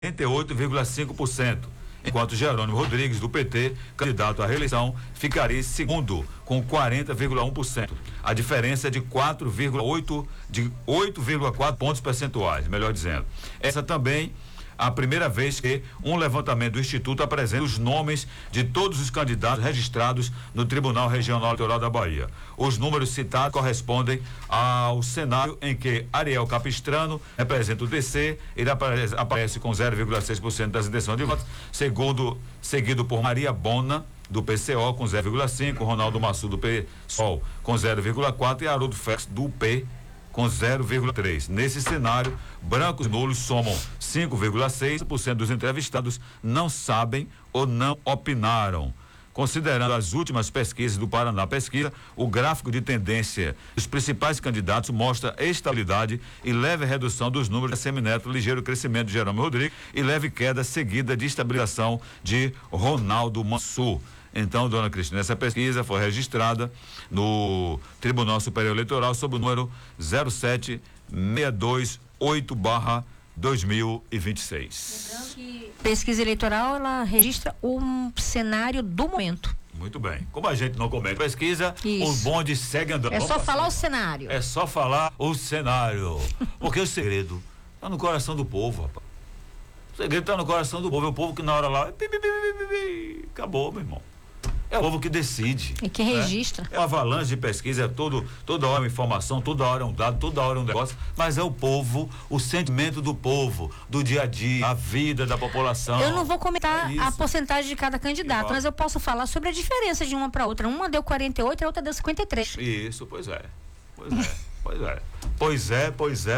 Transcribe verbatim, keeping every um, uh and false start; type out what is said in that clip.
quarenta e oito vírgula cinco por cento. Enquanto Jerônimo Rodrigues, do P T, candidato à reeleição, ficaria em segundo, com quarenta vírgula um por cento. A diferença é de quatro vírgula oito de oito vírgula quatro pontos percentuais, melhor dizendo. Essa também a primeira vez que um levantamento do Instituto apresenta os nomes de todos os candidatos registrados no Tribunal Regional Eleitoral da Bahia. Os números citados correspondem ao cenário em que Ariel Capistrano representa o D C, ele aparece, aparece com zero vírgula seis por cento das intenções de votos, segundo, seguido por Maria Bona, do P C O, com zero vírgula cinco por cento, Ronaldo Massu, do P SOL, com zero vírgula quatro por cento e Haroldo Félix, do P, com zero vírgula três por cento. Nesse cenário, brancos e nulos somam cinco vírgula seis por cento dos entrevistados não sabem ou não opinaram. Considerando as últimas pesquisas do Paraná Pesquisa, o gráfico de tendência dos principais candidatos mostra estabilidade e leve redução dos números de Semineto, ligeiro crescimento de Jerônimo Rodrigues e leve queda seguida de estabilização de Ronaldo Massu. Então, dona Cristina, essa pesquisa foi registrada no Tribunal Superior Eleitoral sob o número zero sete seis dois oito barra dois mil e vinte e seis. Lembrando que pesquisa eleitoral, ela registra um cenário do momento. Muito bem. Como a gente não comenta pesquisa, Isso. o bonde segue andando. É Vamos só passar. falar o cenário. É só falar o cenário. Porque o segredo tá no coração do povo, rapaz. O segredo tá no coração do povo. É o povo que na hora lá, pi, pi, pi, pi, pi, acabou, meu irmão. É o povo que decide. E que né? registra. É uma avalanche de pesquisa, é todo, toda hora uma informação, toda hora um dado, toda hora um negócio, mas é o povo, o sentimento do povo, do dia a dia, a vida da população. Eu não vou comentar É a porcentagem de cada candidato, Igual. mas eu posso falar sobre a diferença de uma para outra. Uma deu quarenta e oito e a outra deu cinquenta e três. Isso, pois é. Pois é, pois é. Pois é, pois é.